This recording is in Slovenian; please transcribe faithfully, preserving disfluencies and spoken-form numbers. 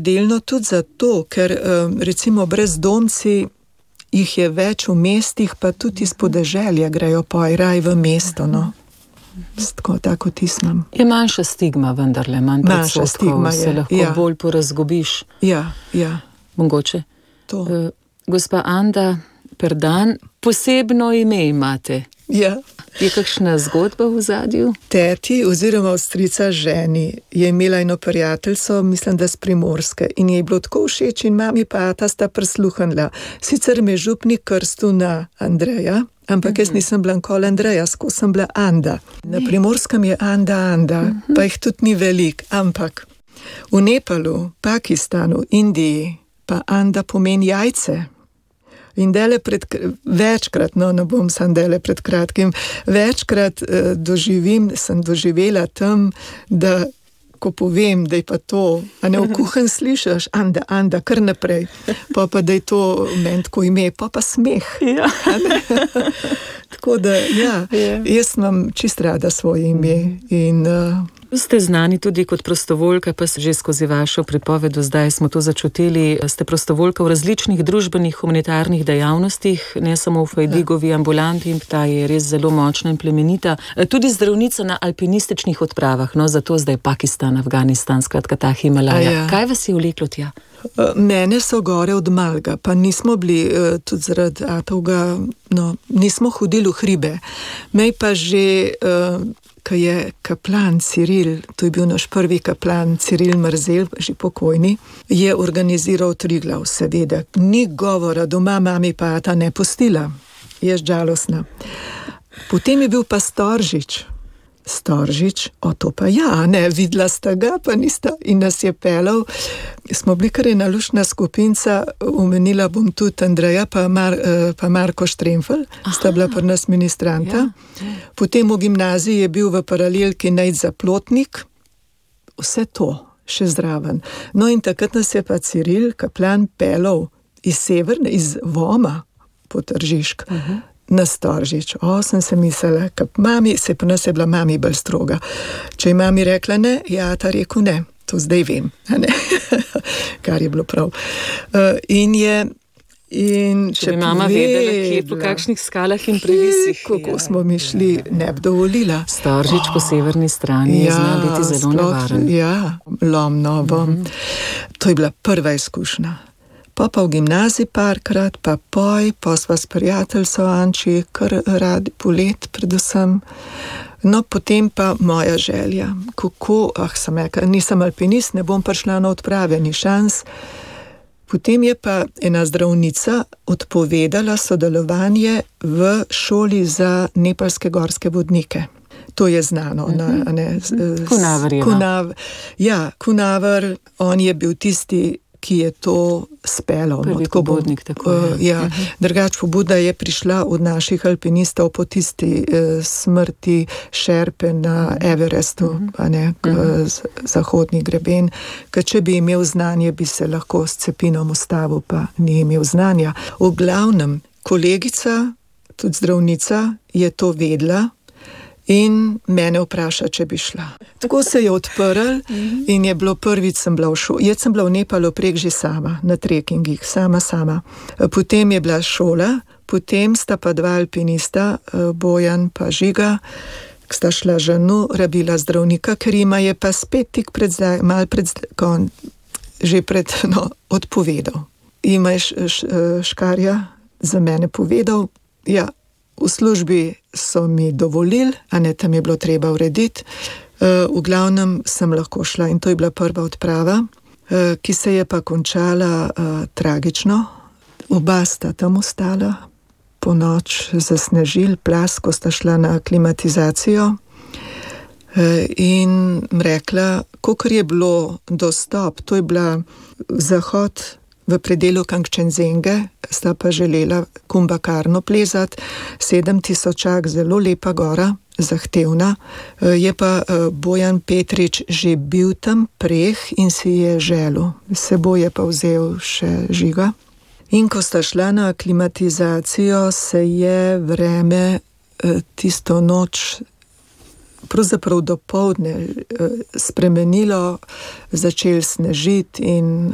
delno tudi zato, ker recimo brezdomci jih je več v mestih, pa tudi iz podeželja grejo pojraj v mesto, no. Tako, tako tismam. Je manjša stigma vendarle, manj predsodkov, se lahko ja. bolj porazgobiš. Ja, ja. Mogoče. To. Uh, gospa Anda Perdan, posebno ime imate. Ja. Je kakšna zgodba v zadju? Teti oziroma ostrica ženi je imela eno prijateljco, mislim, da z Primorske, in je bilo tako všeč in mami pa ta sta prisluhnila. Sicer me župnik krstil na Andreja, ampak jaz nisem bila nikoli Andreja, skozi sem bila Anda. Na Primorskem je Anda, Anda, pa jih tudi ni veliko, ampak v Nepalu, Pakistanu, Indiji pa Anda pomeni jajce. In dele pred, večkrat, no ne bom sam dele pred kratkim, večkrat eh, doživim, sem doživela tam, da ko povem, da je pa to, a ne v kuhen slišaš, Anda, Anda, kar naprej, pa pa da je to meni tako ime, pa pa smeh. Ja. Tako da, ja, jaz imam čist rada svoje ime in... Uh, Ste znani tudi kot prostovoljka, pa že skozi vašo pripoved do zdaj smo to začutili. Ste prostovoljka v različnih družbenih humanitarnih dejavnostih, ne samo v Fajdigovi ambulanti, in ta je res zelo močna in plemenita. Tudi zdravnica na alpinističnih odpravah, no zato zdaj Pakistan, Afganistan, skratka ta Himalaja. Ja. Kaj vas je vleklo tja? Mene so gore od malega, pa nismo bili tudi zaradi atovga, no, nismo hodili v hribe. Mej pa že... Uh, ko je kaplan Ciril, to je bil naš prvi kaplan Ciril Mrzel, že pokojni, je organiziral Triglav, seveda. Ni govora, doma mami pa ta ne pustila. Je žalostna. Potem je bil pa Storžič. Storžič, o to pa ja, ne, videla sta ga, pa nista, in nas je pelal. Smo bili kar ena luštna skupinca, omenila bom tudi Andreja, pa, Mar, pa Marko Štremfel, sta bila pri nas ministranta. Ja. Potem v gimnaziji je bil v paralelki Nejc Zaplotnik, vse to še zraven. No in takrat nas je pa Ciril, kaplan, pelal iz severne, iz Voma po Tržišk. Uh-huh. Na Storžič. O, sem se mislila, kap mami, se pa nas je bila mami bolj stroga. Če je mami rekla ne, ja, ta rekel ne. To zdaj vem, ne? Kar je bilo prav. Uh, in je... In če, če bi mama vedela, kje po kakšnih skalah in previsih. Kako ja, smo mi šli, ja, ne bi dovolila. Storžič oh, po severni strani ja, zna biti zelo nevaren. Ja, lomno bom. Mm-hmm. To je bila prva izkušnja. Pa pa v gimnaziji parkrat, pa poj, pa sva s prijateljco Anči, kar radi polet predvsem. No, potem pa moja želja. Kako, ah, sem rekla, nisem alpinist, ne bom prišla na odprave, ni šans. Potem je pa ena zdravnica odpovedala sodelovanje v šoli za nepalske gorske vodnike. To je znano. Mm-hmm. Na, ne, Kunavar je. Kunav, ja, Kunavar, on je bil tisti, ki je to spelo. Prvi no, tako pobudnik, tako je. Uh, ja, uh-huh. Drugač pobuda je prišla od naših alpinistov po tisti uh, smrti Šerpe na Everestu, uh-huh. pa ne, k, uh-huh. z, zahodni greben, ker če bi imel znanje, bi se lahko s cepinom ustavil, pa ni imel znanja. V glavnem, kolegica, tudi zdravnica, je to vedela, in mene vpraša, če bi šla. Tako se je odprl in je bilo prvič, sem bila v šoli. Jaz sem bila v Nepalu prek že sama, na trekingih, sama, sama. Potem je bila šola, potem sta pa dva alpinista, Bojan pa Žiga, ki sta šla ženu, rabila zdravnika, ker ima je pa spet tik pred zdaj, mal pred zdaj, kon, že pred, no, odpovedal. Ima je š, š, škarja za mene povedal, ja, v službi so mi dovolili, a ne, tam je bilo treba urediti. V glavnem sem lahko šla in to je bila prva odprava, ki se je pa končala tragično. Oba sta tam ostala, po noč zasnežil, plas, ko sta šla na aklimatizacijo in rekla, kolikor je bilo dostop, to je bila zahod v predelu Kangčenzenge, sta pa želela Kumbakarno plezati, sedem tisočak, zelo lepa gora, zahtevna. Je pa Bojan Petrič že bil tam preh in si je želel. Seboj je pa vzel še Žiga. In ko sta šla na aklimatizacijo, se je vreme tisto noč, pravzaprav dopoldne, spremenilo, začel snežiti in